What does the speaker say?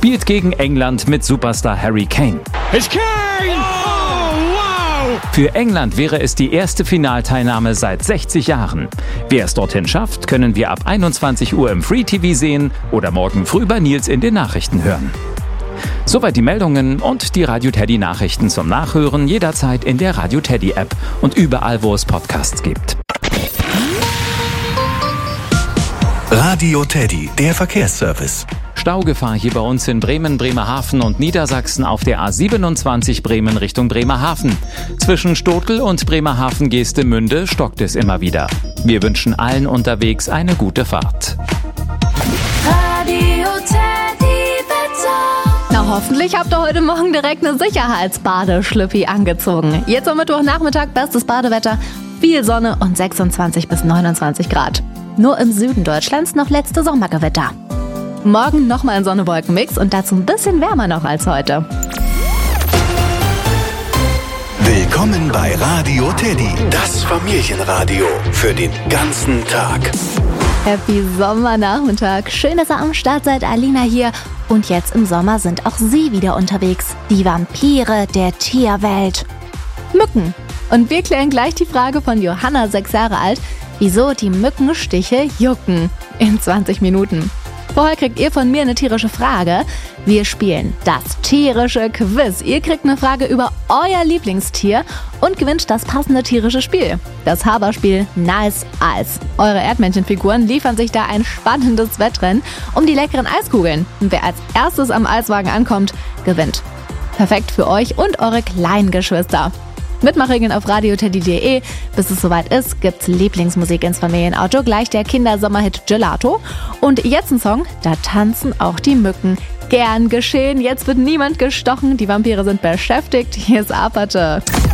spielt gegen England mit Superstar Harry Kane. It's Kane! Oh, wow! Für England wäre es die erste Finalteilnahme seit 60 Jahren. Wer es dorthin schafft, können wir ab 21 Uhr im Free TV sehen oder morgen früh bei Nils in den Nachrichten hören. Soweit die Meldungen und die Radio Teddy Nachrichten zum Nachhören jederzeit in der Radio Teddy App und überall, wo es Podcasts gibt. Radio Teddy, der Verkehrsservice. Staugefahr hier bei uns in Bremen, Bremerhaven und Niedersachsen auf der A27 Bremen Richtung Bremerhaven. Zwischen Stotel und Bremerhaven-Geestemünde stockt es immer wieder. Wir wünschen allen unterwegs eine gute Fahrt. Radio Teddy Wetter. Na, hoffentlich habt ihr heute Morgen direkt eine Sicherheitsbadeschlüppi angezogen. Jetzt am Mittwochnachmittag bestes Badewetter, viel Sonne und 26 bis 29 Grad. Nur im Süden Deutschlands noch letzte Sommergewitter. Morgen nochmal ein Sonne-Wolken-Mix und dazu ein bisschen wärmer noch als heute. Willkommen bei Radio Teddy, das Familienradio für den ganzen Tag. Happy Sommernachmittag. Schön, dass ihr am Start seid. Alina hier. Und jetzt im Sommer sind auch sie wieder unterwegs. Die Vampire der Tierwelt. Mücken. Und wir klären gleich die Frage von Johanna, 6 Jahre alt, wieso die Mückenstiche jucken. In 20 Minuten. Vorher kriegt ihr von mir eine tierische Frage. Wir spielen das tierische Quiz. Ihr kriegt eine Frage über euer Lieblingstier und gewinnt das passende tierische Spiel. Das Haberspiel Nice Eis. Eure Erdmännchenfiguren liefern sich da ein spannendes Wettrennen um die leckeren Eiskugeln. Und wer als erstes am Eiswagen ankommt, gewinnt. Perfekt für euch und eure kleinen Geschwister. Mitmachregeln auf radioteddy.de. Bis es soweit ist, gibt's Lieblingsmusik ins Familienauto. Gleich der Kindersommerhit Gelato. Und jetzt ein Song, da tanzen auch die Mücken. Gern geschehen, jetzt wird niemand gestochen. Die Vampire sind beschäftigt. Hier ist Apate.